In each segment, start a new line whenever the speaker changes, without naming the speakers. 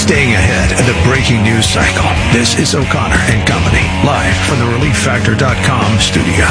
Staying ahead of the breaking news cycle. This is O'Connor and Company, live from the ReliefFactor.com studio.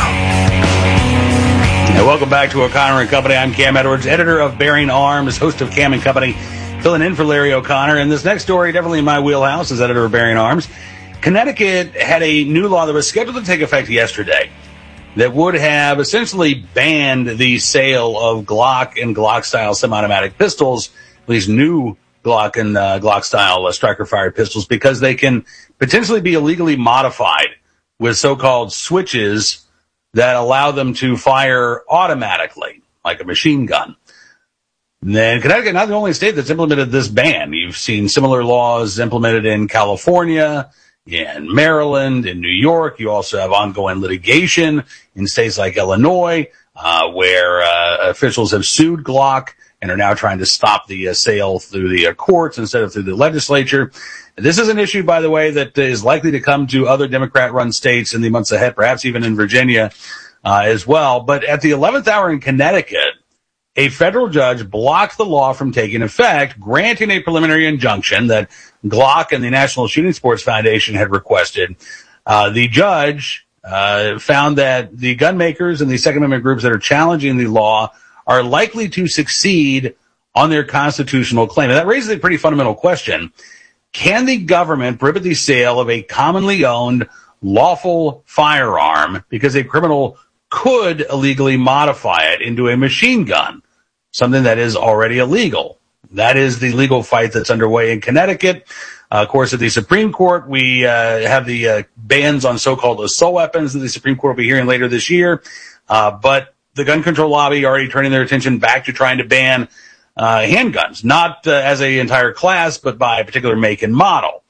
And welcome back to O'Connor and Company. I'm Cam Edwards, editor of Bearing Arms, host of Cam and Company, filling in for Larry O'Connor. And this next story, definitely in my wheelhouse, as editor of Bearing Arms. Connecticut had a new law that was scheduled to take effect yesterday that would have essentially banned the sale of Glock and Glock-style semi-automatic pistols, these new Glock and Glock-style striker-fired pistols, because they can potentially be illegally modified with so-called switches that allow them to fire automatically, like a machine gun. And then Connecticut, not the only state that's implemented this ban. You've seen similar laws implemented in California, in Maryland, in New York. You also have ongoing litigation in states like Illinois, where officials have sued Glock and are now trying to stop the sale through the courts instead of through the legislature. This is an issue, by the way, that is likely to come to other Democrat-run states in the months ahead, perhaps even in Virginia as well. But at the 11th hour in Connecticut, a federal judge blocked the law from taking effect, granting a preliminary injunction that Glock and the National Shooting Sports Foundation had requested. The judge found that the gun makers and the Second Amendment groups that are challenging the law are likely to succeed on their constitutional claim. And that raises a pretty fundamental question. Can the government prohibit the sale of a commonly owned lawful firearm because a criminal could illegally modify it into a machine gun, something that is already illegal? That is the legal fight that's underway in Connecticut. Of course, at the Supreme Court, we have the bans on so-called assault weapons that the Supreme Court will be hearing later this year. But the gun control lobby already turning their attention back to trying to ban handguns, not as an entire class, but by a particular make and model.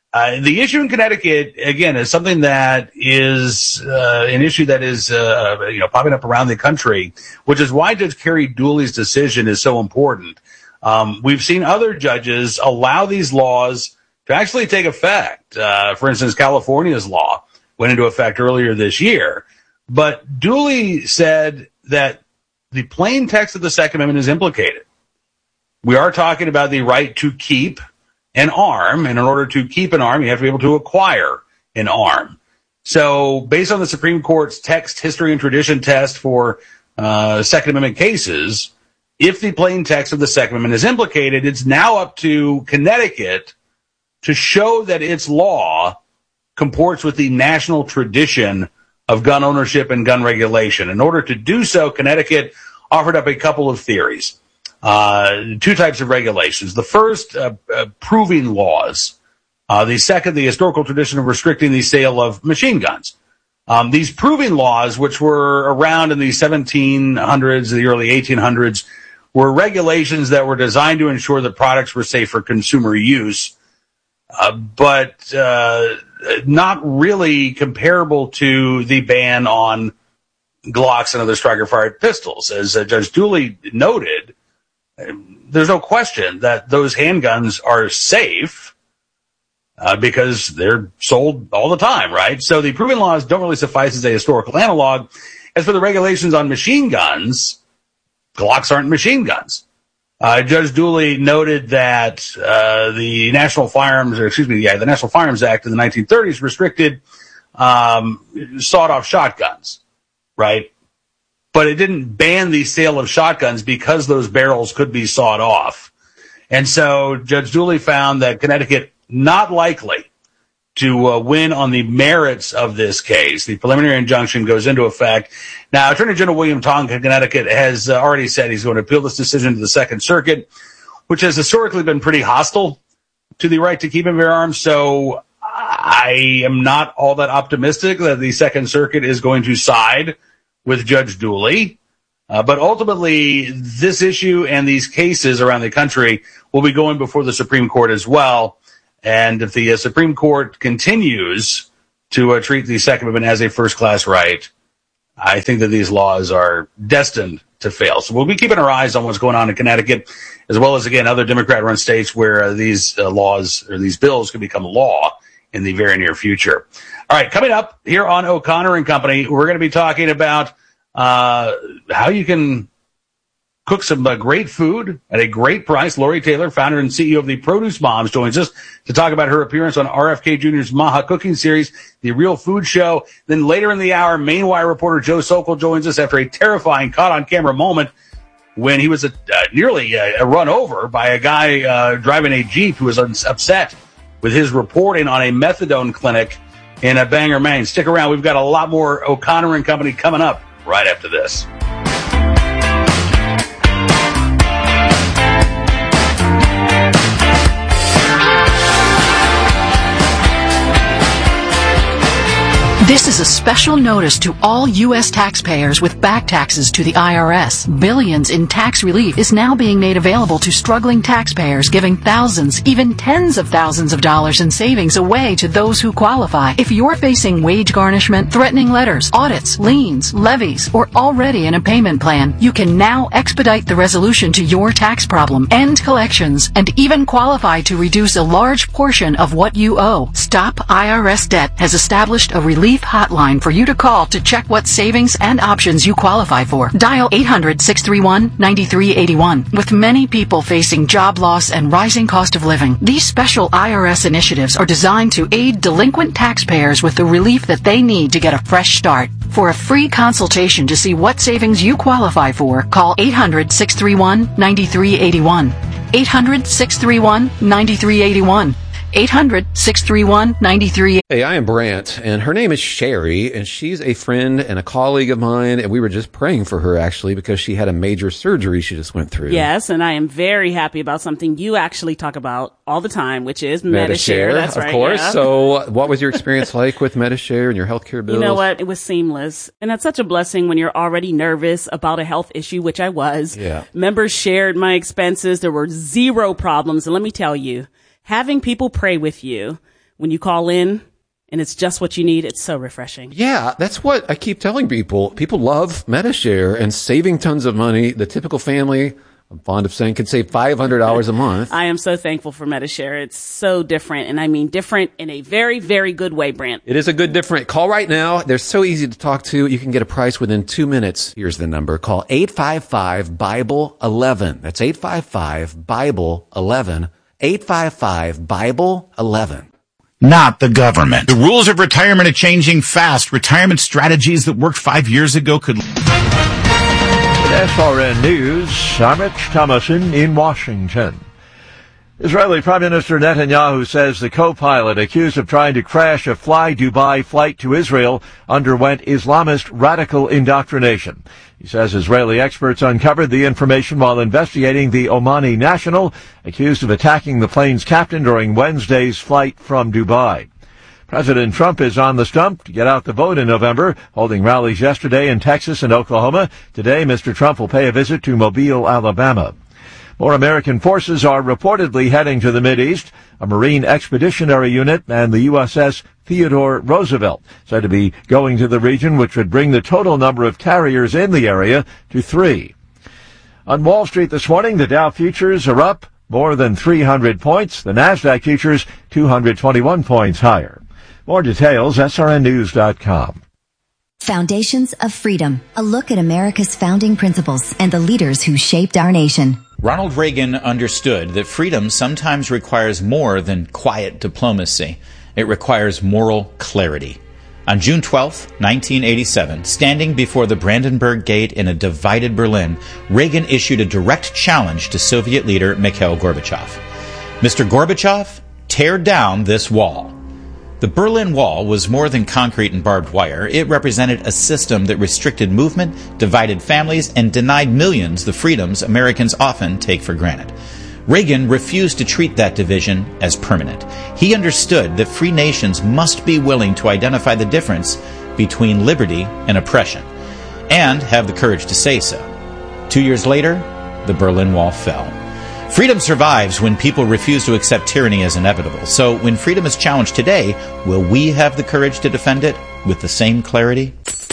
The issue in Connecticut, again, is something that is an issue that is popping up around the country, which is why Judge Carrie Dooley's decision is so important. We've seen other judges allow these laws to actually take effect. For instance, California's law went into effect earlier this year. But Dooley said that the plain text of the Second Amendment is implicated. We are talking about the right to keep an arm, and in order to keep an arm, you have to be able to acquire an arm. So based on the Supreme Court's text, history, and tradition test for Second Amendment cases, if the plain text of the Second Amendment is implicated, it's now up to Connecticut to show that its law comports with the national tradition of gun ownership and gun regulation. In order to do so, Connecticut offered up a couple of theories, two types of regulations. The first, proving laws. The second, the historical tradition of restricting the sale of machine guns. These proving laws, which were around in the 1700s, the early 1800s, were regulations that were designed to ensure that products were safe for consumer use, but not really comparable to the ban on Glocks and other striker-fired pistols. As Judge Dooley noted, there's no question that those handguns are safe because they're sold all the time, right? So the proven laws don't really suffice as a historical analog. As for the regulations on machine guns, Glocks aren't machine guns. Judge Dooley noted that the National Firearms Act in the 1930s restricted sawed-off shotguns, right? But it didn't ban the sale of shotguns because those barrels could be sawed off. And so Judge Dooley found that Connecticut not likely to win on the merits of this case. The preliminary injunction goes into effect. Now, Attorney General William Tonk of Connecticut has already said he's going to appeal this decision to the Second Circuit, which has historically been pretty hostile to the right to keep and bear arms. So I am not all that optimistic that the Second Circuit is going to side with Judge Dooley. But ultimately, this issue and these cases around the country will be going before the Supreme Court as well. And if the Supreme Court continues to treat the Second Amendment as a first-class right, I think that these laws are destined to fail. So we'll be keeping our eyes on what's going on in Connecticut, as well as, again, other Democrat-run states where these laws or these bills could become law in the very near future. All right, coming up here on O'Connor and Company, we're going to be talking about how you can cook some great food at a great price. Lori Taylor, founder and CEO of the Produce Moms, joins us to talk about her appearance on RFK Jr.'s Maha Cooking Series, The Real Food Show. Then later in the hour, Maine Wire reporter Joe Sokol joins us after a terrifying caught-on-camera moment when he was nearly run over by a guy driving a Jeep who was upset with his reporting on a methadone clinic in Bangor, Maine. Stick around. We've got a lot more O'Connor and Company coming up right after this.
This is a special notice to all U.S. taxpayers with back taxes to the IRS. Billions in tax relief is now being made available to struggling taxpayers, giving thousands, even tens of thousands of dollars in savings away to those who qualify. If you're facing wage garnishment, threatening letters, audits, liens, levies, or already in a payment plan, you can now expedite the resolution to your tax problem, end collections, and even qualify to reduce a large portion of what you owe. Stop IRS Debt has established a relief hotline for you to call to check what savings and options you qualify for. Dial 800-631-9381. With many people facing job loss and rising cost of living, these special IRS initiatives are designed to aid delinquent taxpayers with the relief that they need to get a fresh start. For a free consultation to see what savings you qualify for, call 800-631-9381. 800-631-9381. 800-631-93.
Hey, I am Brant, and her name is Sherry, and she's a friend and a colleague of mine, and we were just praying for her, actually, because she had a major surgery she just went through.
Yes, and I am very happy about something you actually talk about all the time, which is Medi-Share. That's right,
of course.
Yeah.
So what was your experience like with Medi-Share and your healthcare bills?
You know what? It was seamless. And that's such a blessing when you're already nervous about a health issue, which I was.
Yeah.
Members shared my expenses. There were zero problems. And let me tell you, having people pray with you when you call in and it's just what you need, it's so refreshing.
Yeah, that's what I keep telling people. People love Medi-Share and saving tons of money. The typical family, I'm fond of saying, can save $500 a month.
I am so thankful for Medi-Share. It's so different, and I mean different in a very, very good way, Brant.
It is a good different. Call right now. They're so easy to talk to. You can get a price within 2 minutes. Here's the number. Call 855-BIBLE-11. That's 855-BIBLE-11. 855-BIBLE-11.
Not the government. The rules of retirement are changing fast. Retirement strategies that worked 5 years ago could...
SRN News, I'm Rich Thomason in Washington. Israeli Prime Minister Netanyahu says the co-pilot accused of trying to crash a Fly Dubai flight to Israel underwent Islamist radical indoctrination. He says Israeli experts uncovered the information while investigating the Omani national accused of attacking the plane's captain during Wednesday's flight from Dubai. President Trump is on the stump to get out the vote in November, holding rallies yesterday in Texas and Oklahoma. Today, Mr. Trump will pay a visit to Mobile, Alabama. More American forces are reportedly heading to the Mideast. A Marine Expeditionary Unit and the USS Theodore Roosevelt said to be going to the region, which would bring the total number of carriers in the area to 3. On Wall Street this morning, the Dow futures are up more than 300 points. The NASDAQ futures 221 points higher. More details, srnnews.com.
Foundations of Freedom, a look at America's founding principles and the leaders who shaped our nation.
Ronald Reagan understood that freedom sometimes requires more than quiet diplomacy. It requires moral clarity. On June 12, 1987, standing before the Brandenburg Gate in a divided Berlin, Reagan issued a direct challenge to Soviet leader Mikhail Gorbachev. Mr. Gorbachev, tear down this wall. The Berlin Wall was more than concrete and barbed wire. It represented a system that restricted movement, divided families, and denied millions the freedoms Americans often take for granted. Reagan refused to treat that division as permanent. He understood that free nations must be willing to identify the difference between liberty and oppression, and have the courage to say so. 2 years later, the Berlin Wall fell. Freedom survives when people refuse to accept tyranny as inevitable. So when freedom is challenged today, will we have the courage to defend it with the same clarity?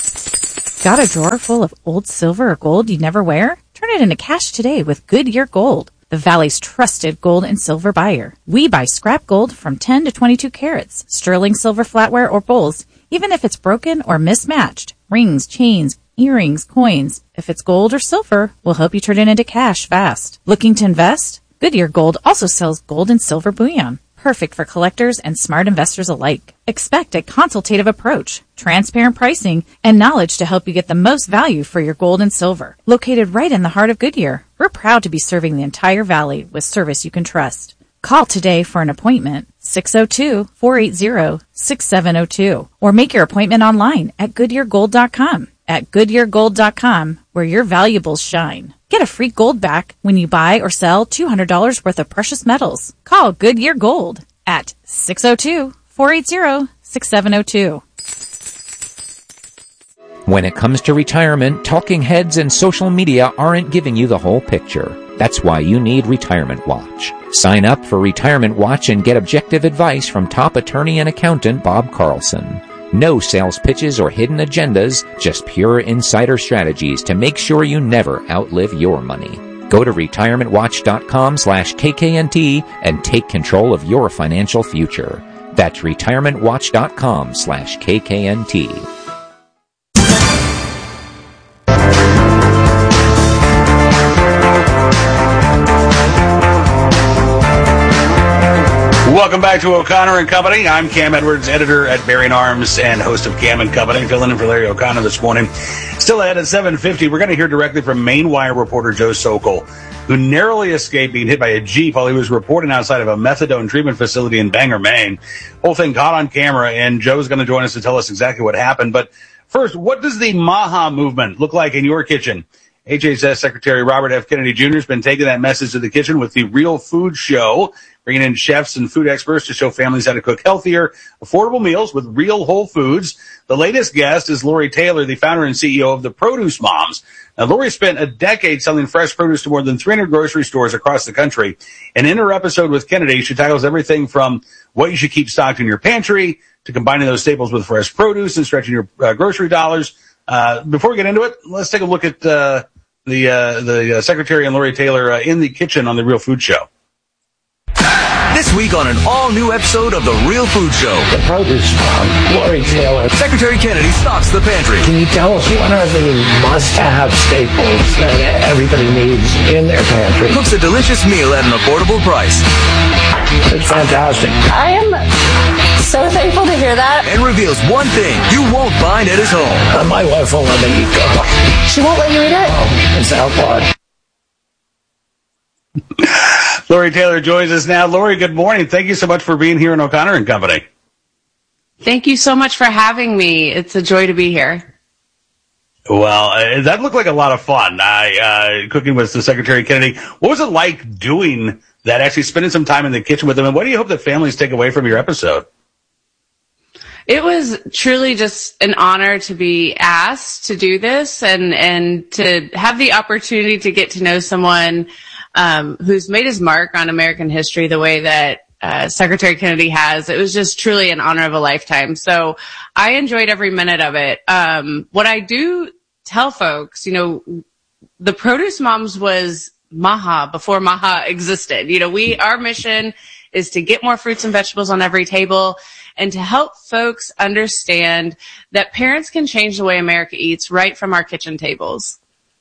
Got a drawer full of old silver or gold you never wear? Turn it into cash today with Goodyear Gold, the Valley's trusted gold and silver buyer. We buy scrap gold from 10 to 22 carats, sterling silver flatware or bowls, even if it's broken or mismatched. Rings, chains, earrings, coins. If it's gold or silver, we'll help you turn it into cash fast. Looking to invest? Goodyear Gold also sells gold and silver bullion. Perfect for collectors and smart investors alike. Expect a consultative approach, transparent pricing, and knowledge to help you get the most value for your gold and silver. Located right in the heart of Goodyear, we're proud to be serving the entire valley with service you can trust. Call today for an appointment, 602-480-6702, or make your appointment online at GoodyearGold.com. At GoodyearGold.com, where your valuables shine. Get a free gold back when you buy or sell $200 worth of precious metals. Call Goodyear Gold at 602-480-6702.
When it comes to retirement, talking heads and social media aren't giving you the whole picture. That's why you need Retirement Watch. Sign up for Retirement Watch and get objective advice from top attorney and accountant Bob Carlson. No sales pitches or hidden agendas, just pure insider strategies to make sure you never outlive your money. Go to retirementwatch.com/KKNT and take control of your financial future. That's retirementwatch.com/KKNT.
Welcome back to O'Connor and Company. I'm Cam Edwards, editor at Bearing Arms and host of Cam and Company, filling in for Larry O'Connor this morning. Still ahead at 7:50, we're going to hear directly from Maine Wire reporter Joe Sokol, who narrowly escaped being hit by a Jeep while he was reporting outside of a methadone treatment facility in Bangor, Maine. Whole thing caught on camera, and Joe's going to join us to tell us exactly what happened. But first, what does the MAHA movement look like in your kitchen? HHS Secretary Robert F. Kennedy Jr. has been taking that message to the kitchen with the Real Food Show, bringing in chefs and food experts to show families how to cook healthier, affordable meals with real whole foods. The latest guest is Lori Taylor, the founder and CEO of the Produce Moms. Now, Lori spent a decade selling fresh produce to more than 300 grocery stores across the country. And in her episode with Kennedy, she tackles everything from what you should keep stocked in your pantry to combining those staples with fresh produce and stretching your grocery dollars. Before we get into it, let's take a look at the Secretary and Lori Taylor in the kitchen on the Real Food Show.
This week on an all-new episode of The Real Food Show.
The Produce Mom, Lori Taylor.
Secretary Kennedy stocks the pantry.
Can you tell us what are the must-have staples that everybody needs in their pantry?
Cooks a delicious meal at an affordable price.
It's fantastic.
I am so thankful to hear that.
And reveals one thing you won't find at his home.
My wife won't let me eat garlic.
She won't let you eat it?
Oh, it's outlawed.
Lori Taylor joins us now. Lori, good morning. Thank you so much for being here in O'Connor and Company.
Thank you so much for having me. It's a joy to be here.
Well, that looked like a lot of fun, cooking with the Secretary Kennedy. What was it like doing that, actually spending some time in the kitchen with them? And what do you hope that families take away from your episode?
It was truly just an honor to be asked to do this and to have the opportunity to get to know someone who's made his mark on American history the way that Secretary Kennedy has. It was just truly an honor of a lifetime. So I enjoyed every minute of it. What I do tell folks, the Produce Moms was MAHA before MAHA existed. Our mission is to get more fruits and vegetables on every table and to help folks understand that parents can change the way America eats right from our kitchen tables.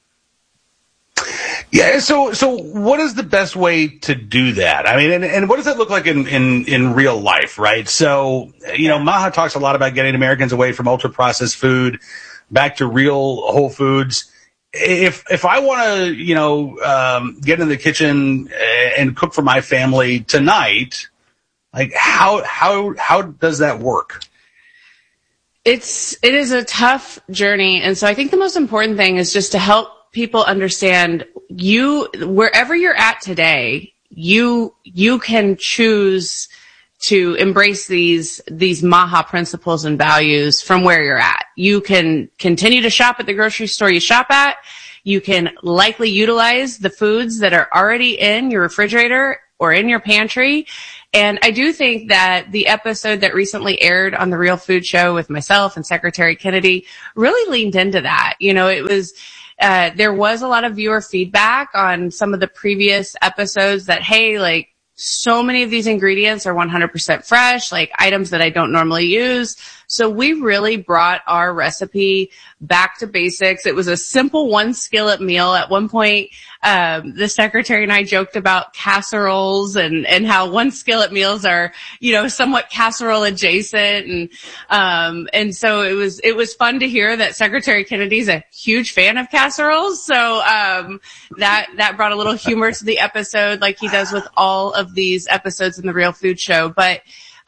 Yeah, so what is the best way to do that? I mean, and what does it look like in real life, right? So, MAHA talks a lot about getting Americans away from ultra-processed food back to real whole foods. If I want to, get in the kitchen and cook for my family tonight, like how does that work?
It is a tough journey. And so I think the most important thing is just to help people understand wherever you're at today, you can choose to embrace these MAHA principles and values from where you're at. You can continue to shop at the grocery store you shop at. You can likely utilize the foods that are already in your refrigerator or in your pantry. And I do think that the episode that recently aired on the Real Food Show with myself and Secretary Kennedy really leaned into that. It was, there was a lot of viewer feedback on some of the previous episodes that, hey, so many of these ingredients are 100% fresh, like items that I don't normally use. So we really brought our recipe back to basics. It was a simple 1 skillet meal. At one point, the secretary and I joked about casseroles and how 1 skillet meals are, somewhat casserole adjacent. And so it was fun to hear that Secretary Kennedy's a huge fan of casseroles. So, that brought a little humor to the episode, like he does with all of these episodes in the Real Food Show. But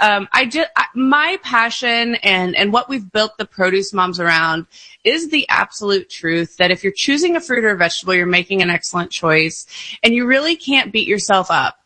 my passion and what we've built the Produce Moms around is the absolute truth that if you're choosing a fruit or a vegetable, you're making an excellent choice, and you really can't beat yourself up.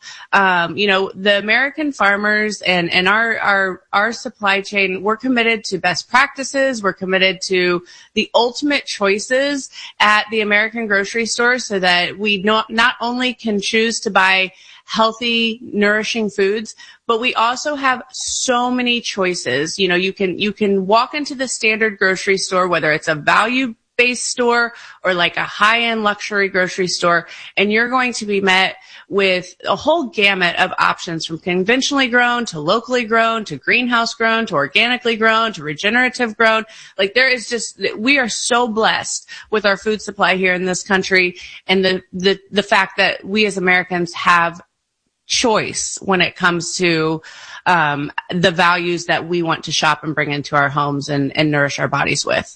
The American farmers and our supply chain, we're committed to best practices. We're committed to the ultimate choices at the American grocery store so that we not only can choose to buy healthy, nourishing foods, but we also have so many choices. You can walk into the standard grocery store, whether it's a value-based store or like a high-end luxury grocery store, and you're going to be met with a whole gamut of options, from conventionally grown to locally grown to greenhouse grown to organically grown to regenerative grown. Like, we are so blessed with our food supply here in this country, and the fact that we as Americans have choice when it comes to the values that we want to shop and bring into our homes and nourish our bodies with.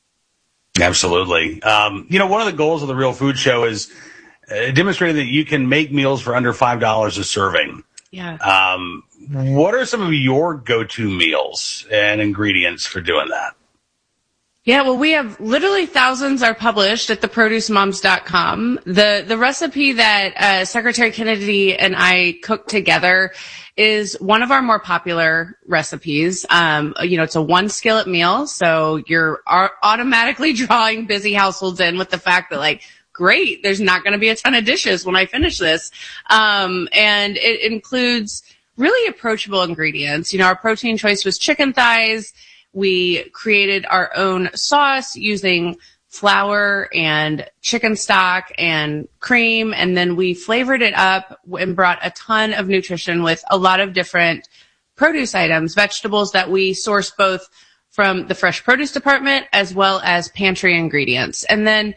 Absolutely. One of the goals of the Real Food Show is demonstrating that you can make meals for under $5 a serving.
Yeah.
What are some of your go-to meals and ingredients for doing that?
Yeah, well, we have literally thousands are published at theproducemoms.com. The recipe that Secretary Kennedy and I cooked together is one of our more popular recipes. It's a 1 skillet meal, so you're automatically drawing busy households in with the fact that, like, great, there's not going to be a ton of dishes when I finish this. And it includes really approachable ingredients. Our protein choice was chicken thighs. We created our own sauce using flour and chicken stock and cream, and then we flavored it up and brought a ton of nutrition with a lot of different produce items, vegetables that we source both from the fresh produce department as well as pantry ingredients. And then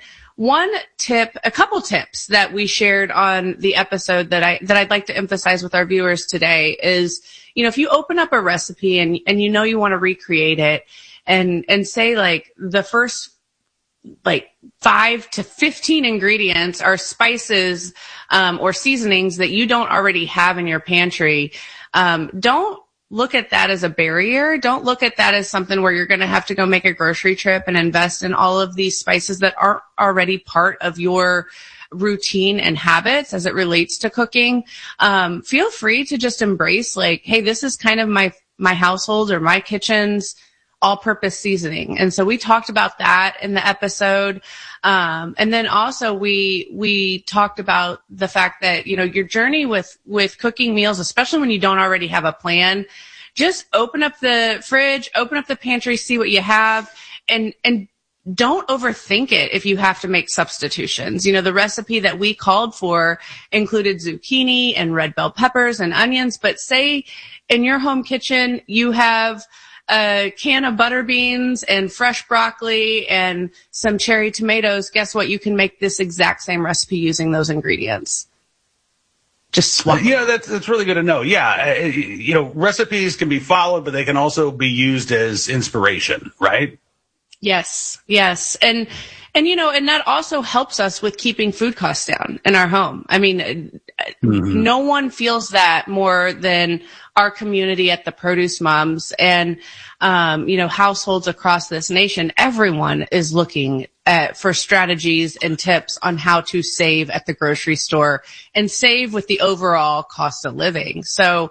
a couple tips that we shared on the episode that I'd like to emphasize with our viewers today is, if you open up a recipe and you want to recreate it and say, like, the first, like, 5 to 15 ingredients are spices, or seasonings that you don't already have in your pantry, don't look at that as a barrier. Don't look at that as something where you're going to have to go make a grocery trip and invest in all of these spices that aren't already part of your routine and habits as it relates to cooking. Feel free to just embrace, like, hey, this is kind of my household or my kitchen's all-purpose seasoning. And so we talked about that in the episode. And then also we talked about the fact that, your journey with cooking meals, especially when you don't already have a plan, just open up the fridge, open up the pantry, see what you have, and don't overthink it if you have to make substitutions. The recipe that we called for included zucchini and red bell peppers and onions, but say in your home kitchen you have a can of butter beans and fresh broccoli and some cherry tomatoes. Guess what? You can make this exact same recipe using those ingredients. Just swap.
That's really good to know. Yeah. Recipes can be followed, but they can also be used as inspiration, right?
Yes. And that also helps us with keeping food costs down in our home. I mean, no one feels that more than our community at the Produce Moms and, households across this nation. Everyone is looking for strategies and tips on how to save at the grocery store and save with the overall cost of living. So,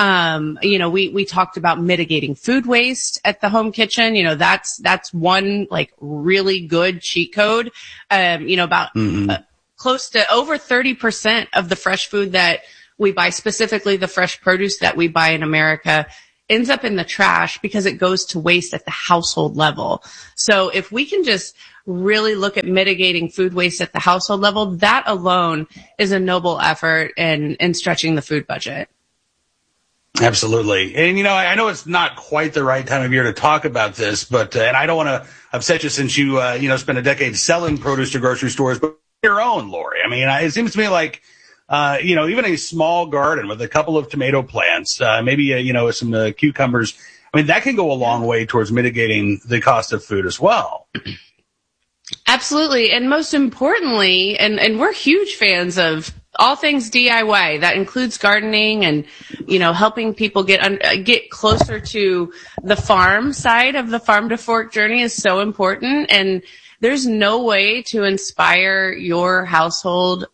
we talked about mitigating food waste at the home kitchen. That's one, like, really good cheat code. About close to over 30% of the fresh food that we buy, specifically the fresh produce that we buy in America, ends up in the trash because it goes to waste at the household level. So if we can just really look at mitigating food waste at the household level, that alone is a noble effort in stretching the food budget.
Absolutely. And, I know it's not quite the right time of year to talk about this, but, and I don't want to upset you since you, spent a decade selling produce to grocery stores, but your own, Lori. I mean, it seems to me like, even a small garden with a couple of tomato plants, maybe, some cucumbers. I mean, that can go a long way towards mitigating the cost of food as well.
Absolutely. And most importantly, and we're huge fans of all things DIY. That includes gardening and, helping people get closer to the farm side of the farm to fork journey is so important. And there's no way to inspire your household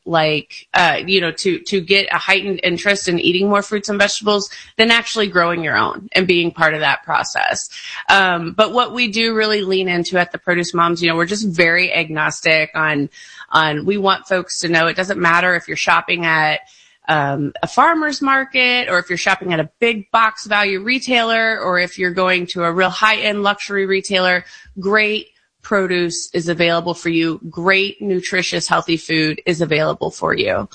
to get a heightened interest in eating more fruits and vegetables than actually growing your own and being part of that process. But what we do really lean into at the Produce Moms, we're just very agnostic on we want folks to know it doesn't matter if you're shopping at a farmer's market or if you're shopping at a big box value retailer or if you're going to a real high-end luxury retailer. Great produce is available for you. Great, nutritious, healthy food is available for you.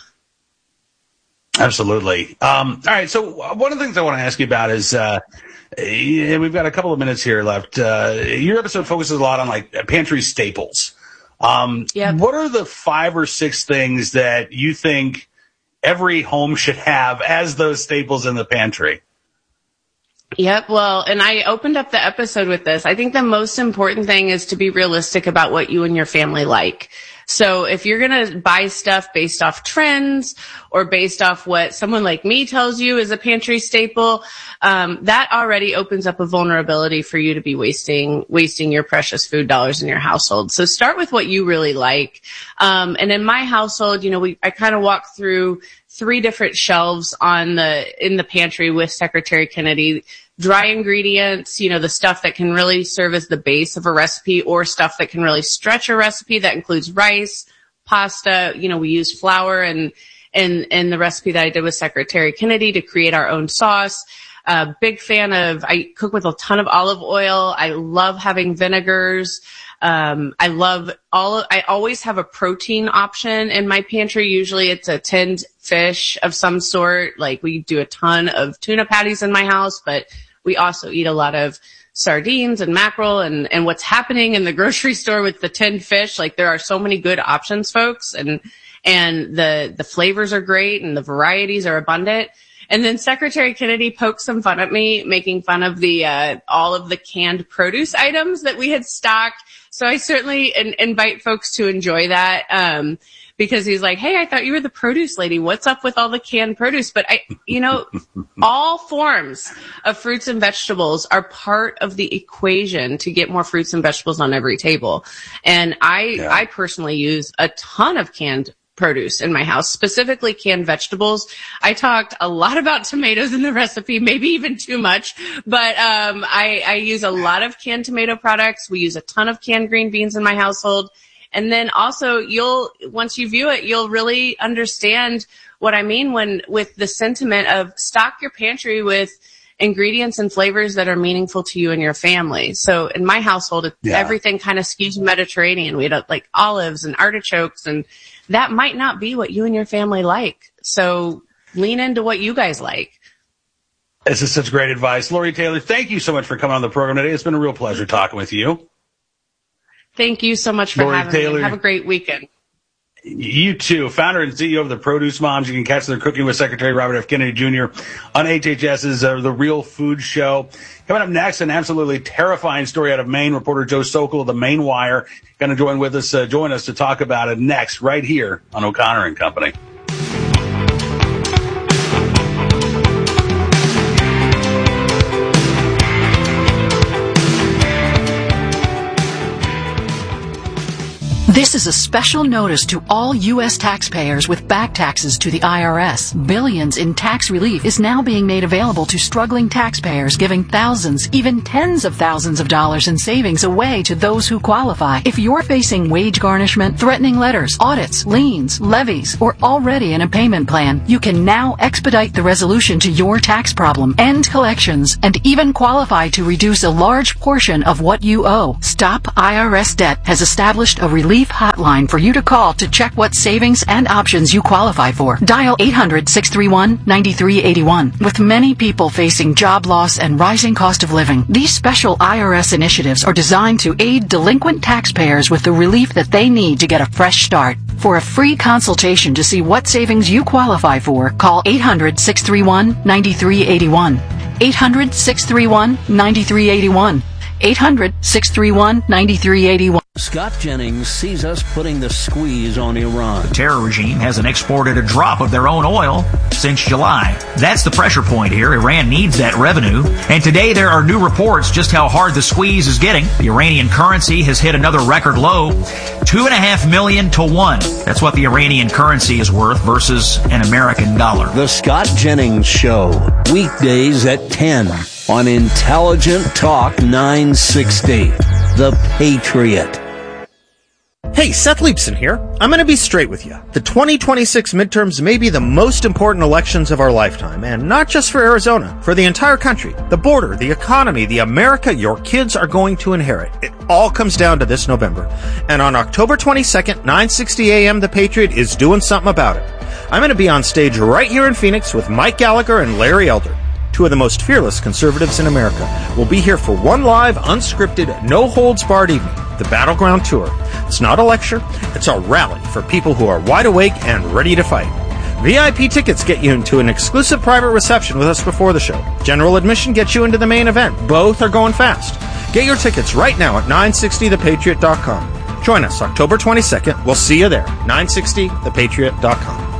Absolutely. All right. So one of the things I want to ask you about is, we've got a couple of minutes here left. Your episode focuses a lot on pantry staples. What are the 5 or 6 things that you think every home should have as those staples in the pantry?
Yep. Well, and I opened up the episode with this. I think the most important thing is to be realistic about what you and your family like. So if you're going to buy stuff based off trends or based off what someone like me tells you is a pantry staple, that already opens up a vulnerability for you to be wasting your precious food dollars in your household. So start with what you really like. And in my household, I kind of walk through 3 different shelves in the pantry with Secretary Kennedy. Dry ingredients, the stuff that can really serve as the base of a recipe or stuff that can really stretch a recipe. That includes rice, pasta. We use flour and the recipe that I did with Secretary Kennedy to create our own sauce. Big fan I cook with a ton of olive oil. I love having vinegars. I always have a protein option in my pantry. Usually it's a tinned fish of some sort. Like we do a ton of tuna patties in my house, but we also eat a lot of sardines and mackerel and what's happening in the grocery store with the tinned fish. There are so many good options, folks, and the flavors are great and the varieties are abundant. And then Secretary Kennedy poked some fun at me, making fun of all of the canned produce items that we had stocked. So I certainly invite folks to enjoy that, because he's like, hey, I thought you were the produce lady. What's up with all the canned produce? But all forms of fruits and vegetables are part of the equation to get more fruits and vegetables on every table. And I personally use a ton of canned produce in my house, specifically canned vegetables. I talked a lot about tomatoes in the recipe, maybe even too much, but I use a lot of canned tomato products. We use a ton of canned green beans in my household. And then also once you view it, you'll really understand what I mean with the sentiment of stock your pantry with ingredients and flavors that are meaningful to you and your family. So in my household, everything kind of skews Mediterranean. We had olives and artichokes, and that might not be what you and your family like. So lean into what you guys like.
This is such great advice. Lori Taylor, thank you so much for coming on the program today. It's been a real pleasure talking with you.
Thank you so much for having me. Have a great weekend.
You too. Founder and CEO of the Produce Moms. You can catch their Cooking with Secretary Robert F. Kennedy Jr. on HHS's The Real Food Show. Coming up next, an absolutely terrifying story out of Maine. Reporter Joe Sokol of the Maine Wire going to join us to talk about it next, right here on O'Connor and Company.
This is a special notice to all U.S. taxpayers with back taxes to the IRS. Billions in tax relief is now being made available to struggling taxpayers, giving thousands, even tens of thousands of dollars in savings away to those who qualify. If you're facing wage garnishment, threatening letters, audits, liens, levies, or already in a payment plan, you can now expedite the resolution to your tax problem, end collections, and even qualify to reduce a large portion of what you owe. Stop IRS Debt has established a relief hotline for you to call to check what savings and options you qualify for. Dial 800-631-9381. With many people facing job loss and rising cost of living, these special IRS initiatives are designed to aid delinquent taxpayers with the relief that they need to get a fresh start. For a free consultation to see what savings you qualify for, call 800-631-9381. 800-631-9381. 800-631-9381.
Scott Jennings sees us putting the squeeze on Iran.
The terror regime hasn't exported a drop of their own oil since July. That's the pressure point here. Iran needs that revenue. And today there are new reports just how hard the squeeze is getting. The Iranian currency has hit another record low, 2.5 million to 1. That's what the Iranian currency is worth versus an American dollar.
The Scott Jennings Show, weekdays at 10 on Intelligent Talk 960. The Patriot.
Hey, Seth Leibson here. I'm going to be straight with you. The 2026 midterms may be the most important elections of our lifetime, and not just for Arizona, for the entire country, the border, the economy, the America your kids are going to inherit. It all comes down to this November. And on October 22nd, 9:60 a.m., The Patriot is doing something about it. I'm going to be on stage right here in Phoenix with Mike Gallagher and Larry Elder, two of the most fearless conservatives in America. We'll be here for one live, unscripted, no-holds-barred evening, the Battleground Tour. It's not a lecture, it's a rally for people who are wide awake and ready to fight. VIP tickets get you into an exclusive private reception with us before the show. General admission gets you into the main event. Both are going fast. Get your tickets right now at 960thepatriot.com. Join us October 22nd. We'll see you there. 960thepatriot.com.